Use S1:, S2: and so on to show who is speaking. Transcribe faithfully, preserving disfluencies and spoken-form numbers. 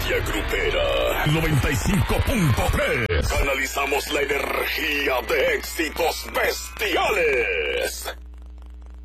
S1: energía grupera. noventa y cinco punto tres. Canalizamos la energía de éxitos bestiales.